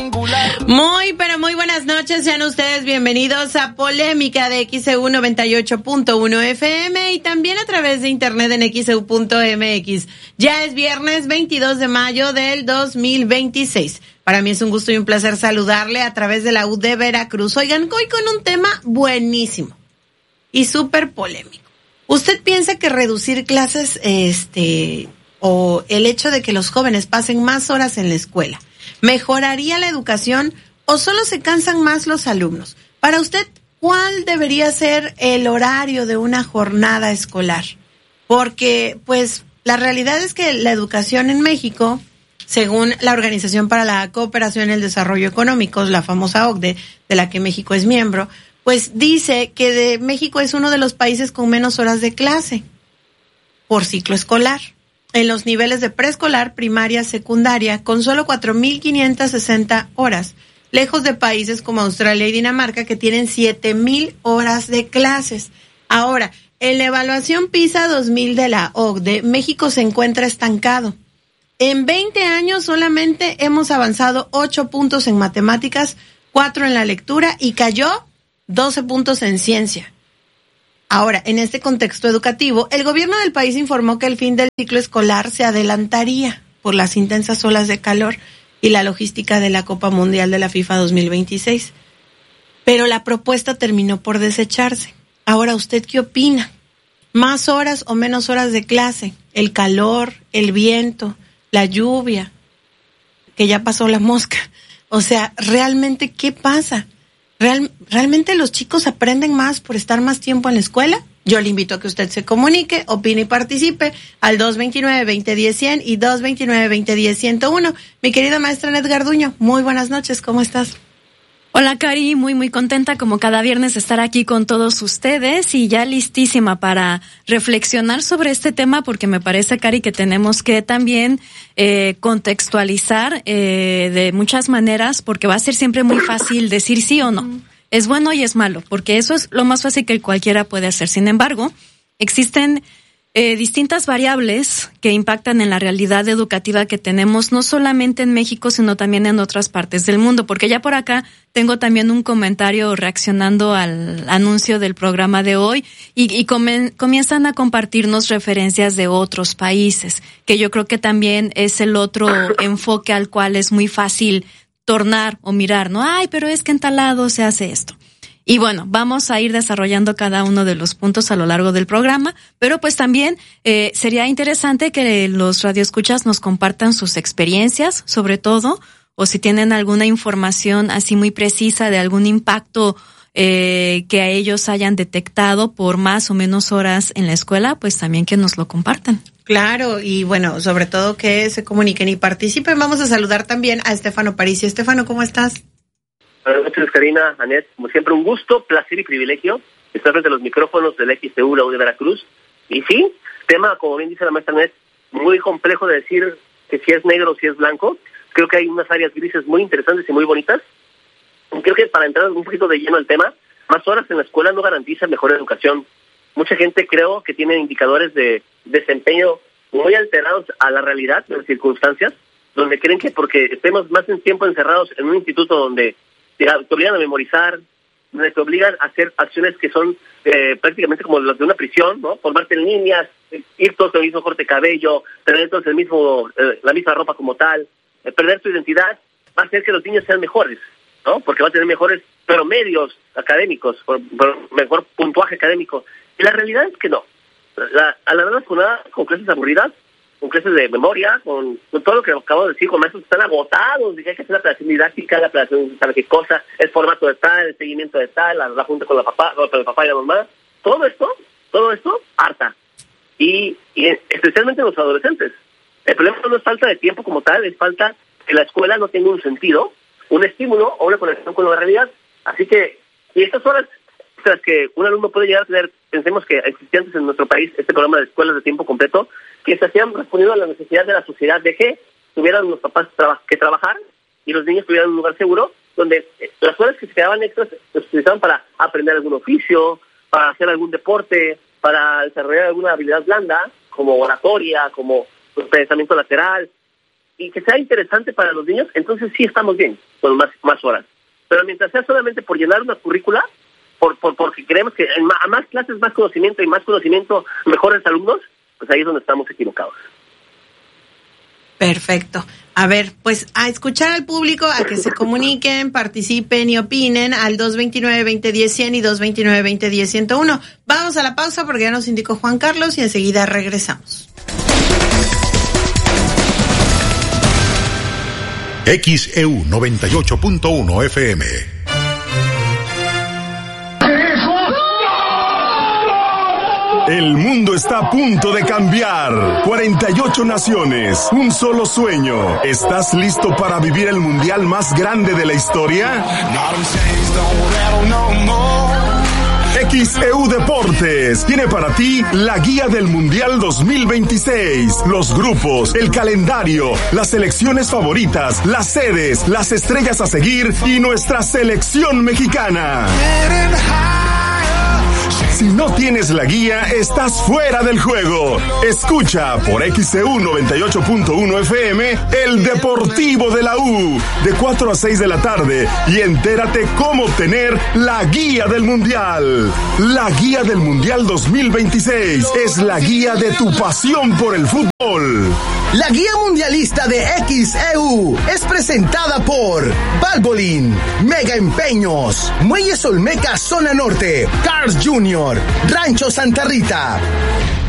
Muy, pero muy buenas noches, sean ustedes bienvenidos a Polémica de XEU 98.1 FM y también a través de internet en XEU.mx. Ya es viernes 22 de mayo del 2026. Para mí es un gusto y un placer saludarle a través de la U de Veracruz. Oigan, hoy con un tema buenísimo y súper polémico. ¿Usted piensa que reducir clases, o el hecho de que los jóvenes pasen más horas en la escuela mejoraría la educación o solo se cansan más los alumnos? Para usted, ¿cuál debería ser el horario de una jornada escolar? Porque, pues, la realidad es que la educación en México, según la Organización para la Cooperación y el Desarrollo Económicos, la famosa OCDE, de la que México es miembro, pues dice que México es uno de los países con menos horas de clase por ciclo escolar. En los niveles de preescolar, primaria, secundaria, con solo 4.560 horas, lejos de países como Australia y Dinamarca, que tienen 7.000 horas de clases. Ahora, en la evaluación PISA 2000 de la OCDE, México se encuentra estancado. En 20 años solamente hemos avanzado 8 puntos en matemáticas, 4 en la lectura y cayó 12 puntos en ciencia. Ahora, en este contexto educativo, el gobierno del país informó que el fin del ciclo escolar se adelantaría por las intensas olas de calor y la logística de la Copa Mundial de la FIFA 2026. Pero la propuesta terminó por desecharse. Ahora, ¿usted qué opina? ¿Más horas o menos horas de clase? El calor, el viento, la lluvia, que ya pasó la mosca. O sea, ¿realmente qué pasa? ¿Realmente los chicos aprenden más por estar más tiempo en la escuela? Yo le invito a que usted se comunique, opine y participe al 229-2010-100 y 229-2010-101. Mi querida maestra Anet Garduño, muy buenas noches, ¿cómo estás? Hola, Cari, muy contenta como cada viernes de estar aquí con todos ustedes y ya listísima para reflexionar sobre este tema, porque me parece, Cari, que tenemos que también contextualizar de muchas maneras, porque va a ser siempre muy fácil decir sí o no. Es bueno y es malo, porque eso es lo más fácil que cualquiera puede hacer. Sin embargo, existen distintas variables que impactan en la realidad educativa que tenemos, no solamente en México, sino también en otras partes del mundo, porque ya por acá tengo también un comentario reaccionando al anuncio del programa de hoy y comienzan a compartirnos referencias de otros países, que yo creo que también es el otro enfoque al cual es muy fácil tornar o mirar, ¿no? Ay, pero es que en tal lado se hace esto. Y bueno, vamos a ir desarrollando cada uno de los puntos a lo largo del programa, pero pues también sería interesante que los radioescuchas nos compartan sus experiencias, sobre todo, o si tienen alguna información así muy precisa de algún impacto que a ellos hayan detectado por más o menos horas en la escuela, pues también que nos lo compartan. Claro, y bueno, sobre todo que se comuniquen y participen. Vamos a saludar también a Estefano Paricio. Estefano, ¿cómo estás? Buenas noches, Karina, Anet. Como siempre, un gusto, placer y privilegio estar frente a los micrófonos del XTU, la U de Veracruz. Y sí, tema, como bien dice la maestra Anet, muy complejo de decir que si es negro o si es blanco. Creo que hay unas áreas grises muy interesantes y muy bonitas. Creo que para entrar un poquito de lleno al tema, más horas en la escuela no garantiza mejor educación. Mucha gente creo que tiene indicadores de desempeño muy alterados a la realidad, de las circunstancias, donde creen que porque estemos más en tiempo encerrados en un instituto donde te obligan a memorizar, donde te obligan a hacer acciones que son prácticamente como las de una prisión, ¿no? Formarte en líneas, ir todos el mismo corte de cabello, tener todos la misma ropa como tal, perder tu identidad, va a hacer que los niños sean mejores, ¿no? Porque va a tener mejores promedios académicos, por mejor puntuaje académico. Y la realidad es que no. A la verdad, con clases aburridas, con clases de memoria, con todo lo que acabo de decir, con maestros que están agotados, de que hay que hacer la planeación didáctica, la planeación para qué cosa, el formato de tal, el seguimiento de tal, la junta con el papá y la mamá, todo esto harta. Y especialmente los adolescentes. El problema no es falta de tiempo como tal, es falta que la escuela no tenga un sentido, un estímulo o una conexión con la realidad. Así que, y estas horas tras que un alumno puede llegar a tener, pensemos que existía antes en nuestro país este programa de escuelas de tiempo completo, que se hacían respondiendo a la necesidad de la sociedad de que tuvieran los papás que trabajar y los niños tuvieran un lugar seguro, donde las horas que se quedaban extras se utilizaban para aprender algún oficio, para hacer algún deporte, para desarrollar alguna habilidad blanda, como oratoria, como pensamiento lateral. y que sea interesante para los niños, entonces sí estamos bien con más horas. Pero mientras sea solamente por llenar una currícula, porque creemos que a más clases, más conocimiento, y más conocimiento, mejores alumnos, pues ahí es donde estamos equivocados. Perfecto. A ver, pues a escuchar al público, a que se comuniquen, participen y opinen al 229-2010-100 y 229-2010-101. Vamos a la pausa porque ya nos indicó Juan Carlos y enseguida regresamos. XEU 98.1 FM. El mundo está a punto de cambiar. 48 naciones, un solo sueño. ¿Estás listo para vivir el mundial más grande de la historia? XEU Deportes tiene para ti la guía del Mundial 2026, los grupos, el calendario, las selecciones favoritas, las sedes, las estrellas a seguir y nuestra selección mexicana. Si no tienes la guía, estás fuera del juego. Escucha por XEU 98.1 FM el Deportivo de la U de 4 a 6 de la tarde y entérate cómo tener la guía del Mundial. La guía del Mundial 2026 es la guía de tu pasión por el fútbol. La guía mundialista de XEU es presentada por Valvoline, Mega Empeños, Muelles Olmeca Zona Norte, Cars Jr., Rancho Santa Rita.